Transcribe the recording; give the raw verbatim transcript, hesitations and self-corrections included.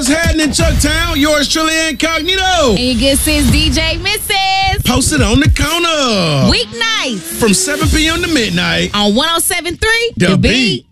What's happening in Chucktown? Yours truly, Incognito. And your good sis, D J Missus Posted on the corner. Weeknights From seven p.m. to midnight. on one oh seven point three The Beat.